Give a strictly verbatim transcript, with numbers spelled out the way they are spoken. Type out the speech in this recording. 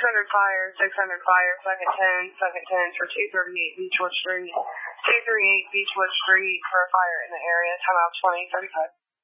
hundred fire, six hundred fire, second ten, second ten for two thirty-eight Beechwood Street. two thirty-eight Beechwood Street for a fire in the area. Time out twenty thirty-five.